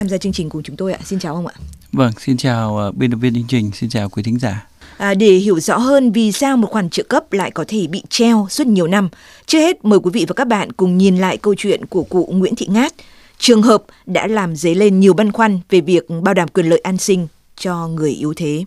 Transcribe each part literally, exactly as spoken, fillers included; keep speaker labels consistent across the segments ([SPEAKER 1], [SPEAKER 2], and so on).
[SPEAKER 1] tham gia chương trình cùng chúng tôi ạ. Xin chào ông ạ.
[SPEAKER 2] Vâng, xin chào biên tập viên chương trình, xin chào quý thính giả.
[SPEAKER 1] À, để hiểu rõ hơn vì sao một khoản trợ cấp lại có thể bị treo suốt nhiều năm, trước hết mời quý vị và các bạn cùng nhìn lại câu chuyện của cụ Nguyễn Thị Ngát, trường hợp đã làm dấy lên nhiều băn khoăn về việc bảo đảm quyền lợi an sinh cho người yếu thế.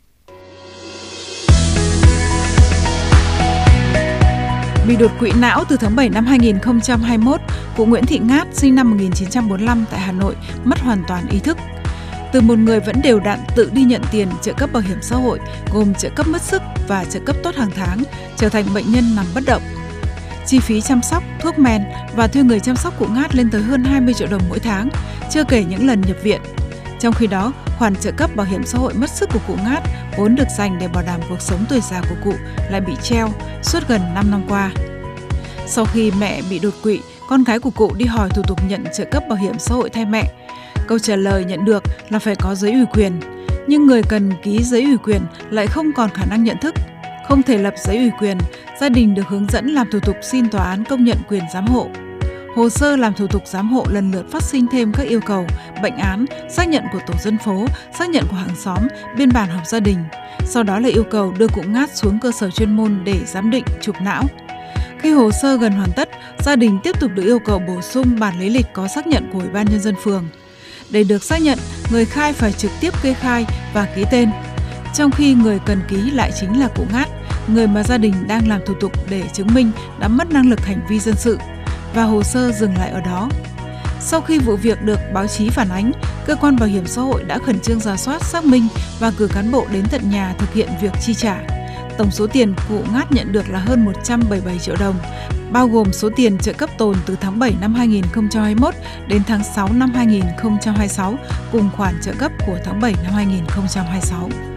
[SPEAKER 3] Bị đột quỵ não từ tháng bảy năm hai nghìn không trăm hai mươi mốt, cụ Nguyễn Thị Ngát sinh năm một nghìn chín trăm bốn mươi lăm tại Hà Nội mất hoàn toàn ý thức. Từ một người vẫn đều đặn tự đi nhận tiền trợ cấp bảo hiểm xã hội gồm trợ cấp mất sức và trợ cấp tốt hàng tháng, trở thành bệnh nhân nằm bất động. Chi phí chăm sóc, thuốc men và thuê người chăm sóc cụ Ngát lên tới hơn hai mươi triệu đồng mỗi tháng, chưa kể những lần nhập viện. Trong khi đó, khoản trợ cấp bảo hiểm xã hội mất sức của cụ Ngát vốn được dành để bảo đảm cuộc sống tuổi già của cụ lại bị treo suốt gần năm năm qua. Sau khi mẹ bị đột quỵ, con gái của cụ đi hỏi thủ tục nhận trợ cấp bảo hiểm xã hội thay mẹ. Câu trả lời nhận được là phải có giấy ủy quyền, nhưng người cần ký giấy ủy quyền lại không còn khả năng nhận thức. Không thể lập giấy ủy quyền, gia đình được hướng dẫn làm thủ tục xin tòa án công nhận quyền giám hộ. Hồ sơ làm thủ tục giám hộ lần lượt phát sinh thêm các yêu cầu, bệnh án, xác nhận của tổ dân phố, xác nhận của hàng xóm, biên bản họp gia đình. Sau đó là yêu cầu đưa cụ Ngát xuống cơ sở chuyên môn để giám định, chụp não. Khi hồ sơ gần hoàn tất, gia đình tiếp tục được yêu cầu bổ sung bản lý lịch có xác nhận của Ủy ban Nhân dân phường. Để được xác nhận, người khai phải trực tiếp kê khai và ký tên. Trong khi người cần ký lại chính là cụ Ngát, người mà gia đình đang làm thủ tục để chứng minh đã mất năng lực hành vi dân sự. Và hồ sơ dừng lại ở đó. Sau khi vụ việc được báo chí phản ánh, cơ quan bảo hiểm xã hội đã khẩn trương rà soát, xác minh và cử cán bộ đến tận nhà thực hiện việc chi trả. Tổng số tiền cụ Ngát nhận được là hơn một trăm bảy mươi bảy triệu đồng, bao gồm số tiền trợ cấp tồn từ tháng bảy năm hai nghìn không trăm hai mươi mốt đến tháng sáu năm hai nghìn không trăm hai mươi sáu, cùng khoản trợ cấp của tháng bảy năm hai nghìn không trăm hai mươi sáu.